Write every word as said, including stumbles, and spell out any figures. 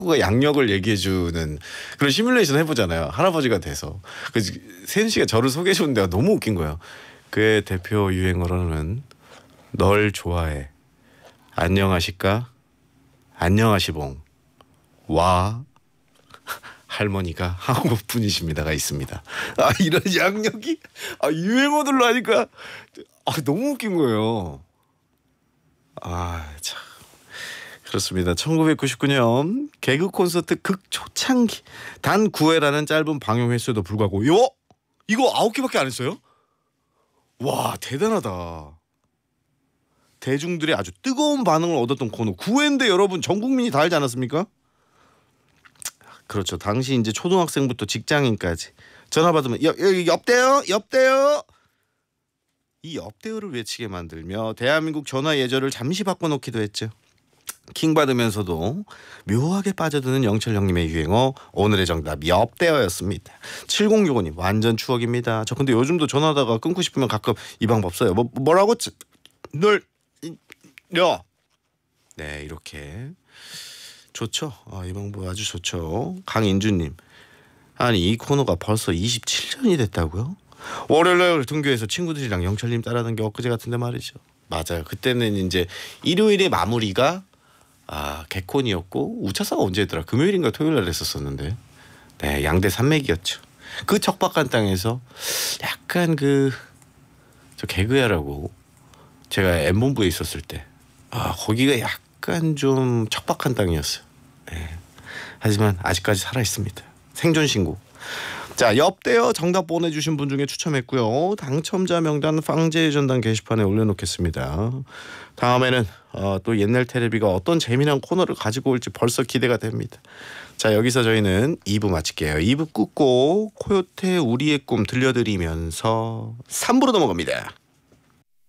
가 양력을 얘기해주는 그런 시뮬레이션 해보잖아요. 할아버지가 돼서. 그래서 세윤 씨가 저를 소개해주는 데가 너무 웃긴 거예요. 그의 대표 유행어로는 널 좋아해. 안녕하실까? 안녕하시봉. 와 할머니가 한국 분이십니다가 있습니다. 아 이런 양력이 아 유행어들로 하니까 아 너무 웃긴 거예요. 아 참. 그렇습니다. 천구백구십구 년 개그 콘서트 극초창기 단 구 회라는 짧은 방영 횟수에도 불구하고 요 이거 아홉 개밖에 안 했어요? 와 대단하다. 대중들의 아주 뜨거운 반응을 얻었던 코너 구 회인데 여러분 전 국민이 다 알지 않았습니까? 그렇죠. 당시 이제 초등학생부터 직장인까지 전화 받으면 여, 여, 옆대요 옆대요 이 옆대요를 외치게 만들며 대한민국 전화 예절을 잠시 바꿔놓기도 했죠. 킹 받으면서도 묘하게 빠져드는 영철 형님의 유행어 오늘의 정답 옆대어였습니다. 칠공육오 님 완전 추억입니다. 저 근데 요즘도 전화하다가 끊고 싶으면 가끔 이 방법 써요. 뭐 뭐라고 널 야. 네 이렇게 좋죠. 아, 이 방법 아주 좋죠. 강인주님 아니 이 코너가 벌써 이십칠 년이 됐다고요? 월요일날 등교해서 친구들이랑 영철님 따라하는 게 엊그제 같은데 말이죠. 맞아요. 그때는 이제 일요일의 마무리가 아 개콘이었고 우차사가 언제였더라? 금요일인가 토요일날 했었었는데 네 양대 산맥이었죠. 그 척박한 땅에서 약간 그 저 개그야라고 제가 엠본부에 있었을 때 아 거기가 약간 좀 척박한 땅이었어요. 네. 하지만 아직까지 살아 있습니다. 생존 신고. 자 옆대요 정답 보내주신 분 중에 추첨했고요. 당첨자 명단 빵제의 전당 게시판에 올려놓겠습니다. 다음에는 어, 또 옛날 테레비가 어떤 재미난 코너를 가지고 올지 벌써 기대가 됩니다. 자 여기서 저희는 이 부 마칠게요. 이 부 끝고 코요태 우리의 꿈 들려드리면서 삼 부로 넘어갑니다.